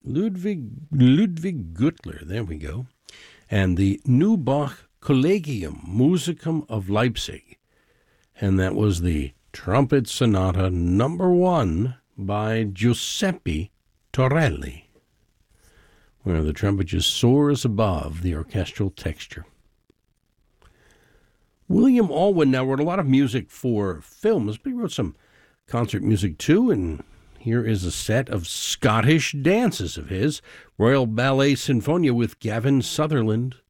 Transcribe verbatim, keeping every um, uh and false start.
Ludwig, Ludwig Gürtler, there we go. And the Neubach Collegium Musicum of Leipzig. And that was the Trumpet Sonata number one by Giuseppe Torelli, where the trumpet just soars above the orchestral texture. William Alwyn now wrote a lot of music for films, but he wrote some concert music too, and here is a set of Scottish dances of his, Royal Ballet Sinfonia with Gavin Sutherland.